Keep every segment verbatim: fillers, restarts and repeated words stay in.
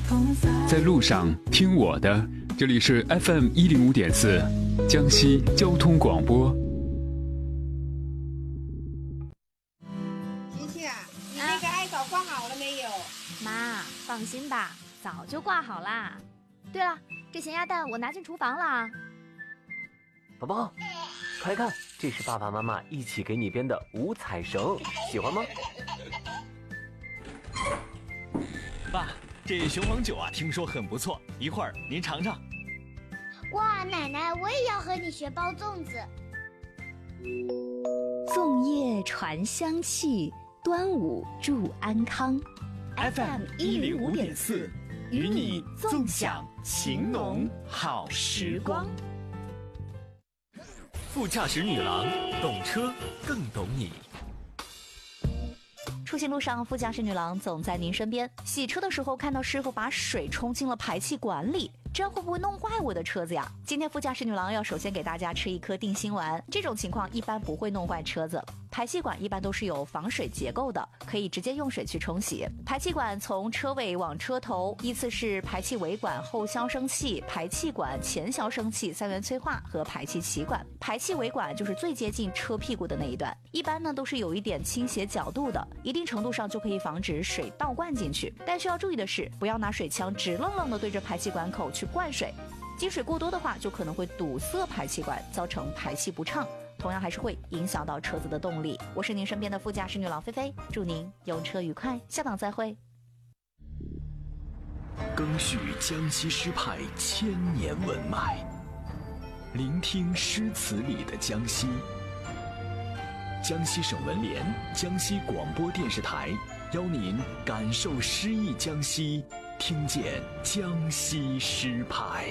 在路上听我的，这里是 F M 一零五点四，江西交通广播。 琪琪啊，你那个艾草挂好了没有？ 妈，放心吧，早就挂好啦。对了，这咸鸭蛋我拿进厨房了。 宝宝，快看，这是爸爸妈妈一起给你编的五彩绳，喜欢吗？ 爸，这雄黄酒啊，听说很不错，一会儿您尝尝。 哇，奶奶，我也要和你学包粽子。 粽叶传香气，端午祝安康。 F M 一零五点四，与你纵享情浓好时光。副驾驶女郎，懂车更懂你。 出行路上，副驾驶女郎总在您身边。洗车的时候看到师傅把水冲进了排气管里，这样会不会弄坏我的车子呀？今天副驾驶女郎要首先给大家吃一颗定心丸，这种情况一般不会弄坏车子。排气管一般都是有防水结构的，可以直接用水去冲洗。排气管从车尾往车头依次是排气尾管后消声器、排气管前消声器、三元催化和排气歧管。排气尾管就是最接近车屁股的那一段，一般呢都是有一点倾斜角度的，一定程度上就可以防止水倒灌进去。但需要注意的是，不要拿水枪直愣愣的对着排气管口去灌水，积水过多的话就可能会堵塞排气管，造成排气不畅，同样还是会影响到车子的动力。我是您身边的副驾驶女郎菲菲，祝您用车愉快，下档再会。 赓续江西诗派千年文脉，聆听诗词里的江西。江西省文联、江西广播电视台邀您感受诗意江西，听见江西诗派。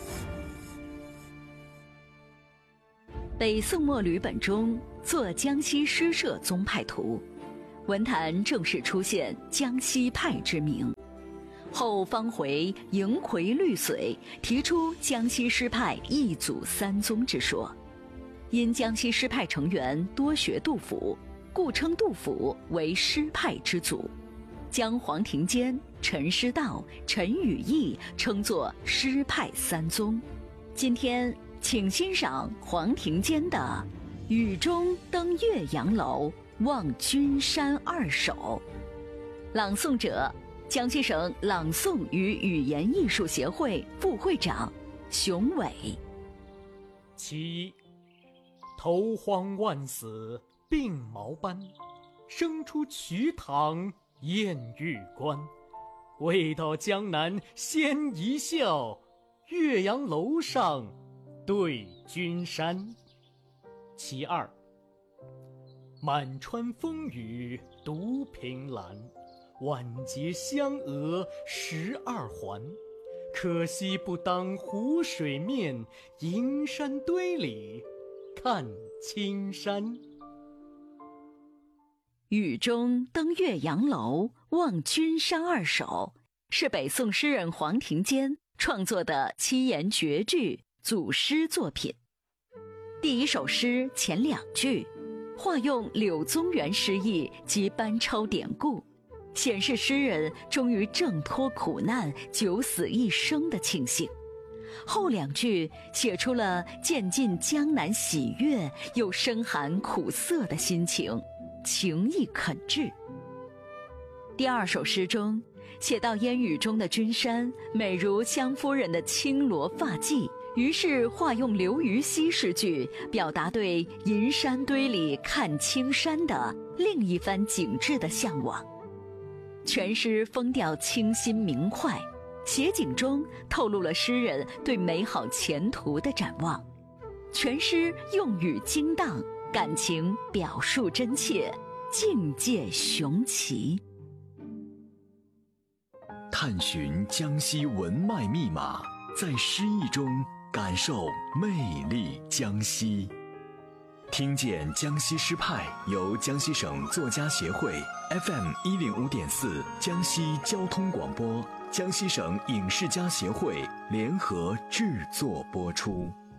北宋末旅本中作江西诗社宗派图，文坛正式出现江西派之名。后方回迎魁绿髓，提出江西诗派一祖三宗之说。因江西诗派成员多学杜甫，故称杜甫为诗派之祖，将黄庭坚、陈师道、陈与义称作诗派三宗。今天请欣赏黄庭坚的《雨中登岳阳楼望君山二首》，朗诵者江西省朗诵与语言艺术协会副会长熊伟。 其头荒万死鬓毛斑，生出瞿塘燕玉关。未到江南先一笑，岳阳楼上对君山。其二，满川风雨独凭栏，晚节香娥十二环。可惜不当湖水面，银山堆里看青山。 雨中登岳阳楼望君山二首是北宋诗人黄庭坚创作的七言绝句组诗作品。第一首诗前两句化用柳宗元诗意及班超典故，显示诗人终于挣脱苦难、九死一生的庆幸。后两句写出了渐进江南喜悦又深含苦涩的心情，情意恳挚。第二首诗中写到烟雨中的君山美如湘夫人的轻罗发髻，于是化用刘禹锡诗句，表达对银山堆里看青山的另一番景致的向往。全诗风调清新明快，写景中透露了诗人对美好前途的展望。全诗用语精当，感情表述真切，境界雄奇。 探寻江西文脉密码，在诗意中感受魅力江西。听见江西诗派由江西省作家协会 F M 一零五点四江西交通广播、江西省影视家协会联合制作播出。